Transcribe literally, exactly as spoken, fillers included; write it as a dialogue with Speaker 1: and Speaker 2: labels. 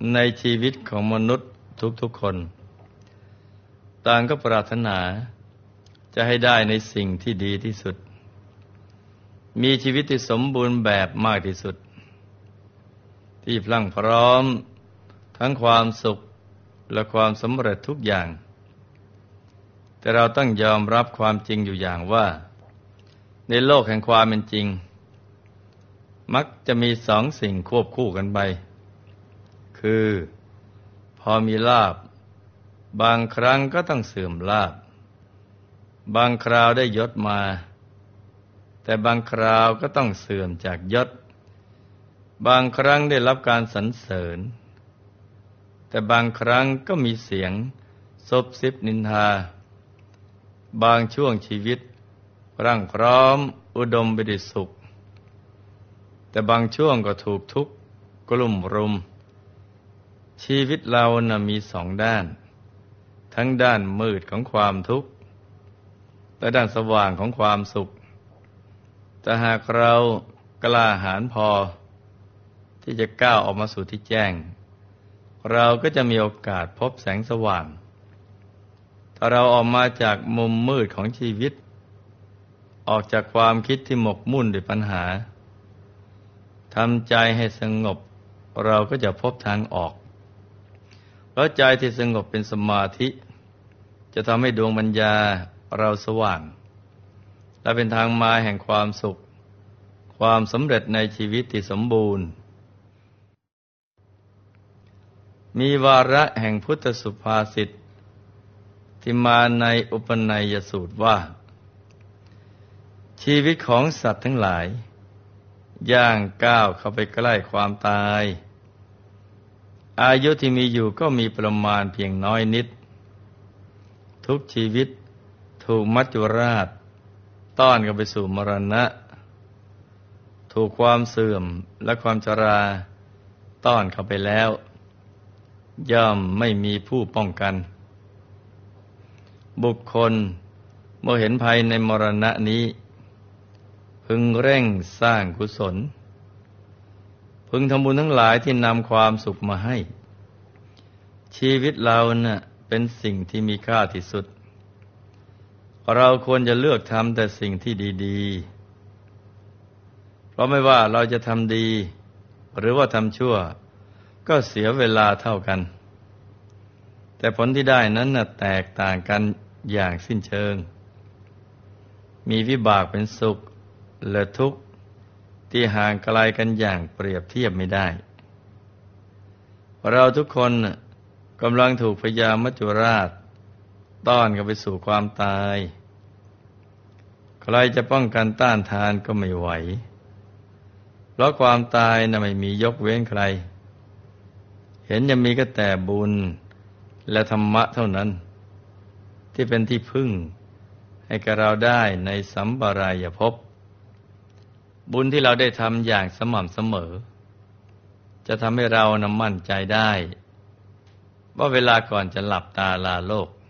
Speaker 1: ในชีวิตของมนุษย์ทุกๆคนต่างก็ปรารถนาจะให้ได้ในสิ่งที่ดีที่สุดมีชีวิตที่สมบูรณ์แบบมากที่สุดที่พรั่งพร้อมทั้งความสุขและความสำเร็จทุกอย่างแต่เราต้องยอมรับความจริงอยู่อย่างว่าในโลกแห่งความเป็นจริงมักจะมีสองสิ่งควบคู่กันไปคือพอมีลาภบางครั้งก็ต้องเสื่อมลาภบางคราวได้ยศมาแต่บางคราวก็ต้องเสื่อมจากยศบางครั้งได้รับการสรรเสริญแต่บางครั้งก็มีเสียงซบซิบนินทาบางช่วงชีวิตร่างพร้อมอุดมไปด้วยสุขแต่บางช่วงก็ถูกทุกข์กลุ่มรุมชีวิตเราน่ะมีสองด้านทั้งด้านมืดของความทุกข์และด้านสว่างของความสุขแต่หากเรากล้าหาญพอที่จะก้าวออกมาสู่ที่แจ้งเราก็จะมีโอกาสพบแสงสว่างถ้าเราออกมาจากมุมมืดของชีวิตออกจากความคิดที่หมกมุ่นด้วยปัญหาทำใจให้สงบเราก็จะพบทางออกเพราะใจที่สงบเป็นสมาธิจะทำให้ดวงปัญญาเราสว่างและเป็นทางมาแห่งความสุขความสำเร็จในชีวิตที่สมบูรณ์มีวาระแห่งพุทธสุภาษิตที่มาในอุปนัยสูตรว่าชีวิตของสัตว์ทั้งหลายย่างก้าวเข้าไปใกล้ความตายอายุที่มีอยู่ก็มีประมาณเพียงน้อยนิดทุกชีวิตถูกมัจจุราชต้อนกันไปสู่มรณะถูกความเสื่อมและความชราต้อนเข้าไปแล้วย่อมไม่มีผู้ป้องกันบุคคลเมื่อเห็นภัยในมรณะนี้พึงเร่งสร้างกุศลพึงทำบุญทั้งหลายที่นำความสุขมาให้ชีวิตเราน่ะเป็นสิ่งที่มีค่าที่สุดเราควรจะเลือกทำแต่สิ่งที่ดีๆเพราะไม่ว่าเราจะทำดีหรือว่าทำชั่วก็เสียเวลาเท่ากันแต่ผลที่ได้นั้นน่ะแตกต่างกันอย่างสิ้นเชิงมีวิบากเป็นสุขและทุกข์ที่ห่างไกลกันอย่างเปรียบเทียบไม่ได้เราทุกคนกำลังถูกพญามัจจุราชต้อนกันไปสู่ความตายใครจะป้องกันต้านทานก็ไม่ไหวเพราะความตายน่ะไม่มียกเว้นใครเห็นจะมีก็แต่บุญและธรรมะเท่านั้นที่เป็นที่พึ่งให้กับเราได้ในสัมปรายภพบุญที่เราได้ทำอย่างสม่ำเสมอจะทำให้เรานำมั่นใจได้ว่าเวลาก่อนจะหลับตาลาโลก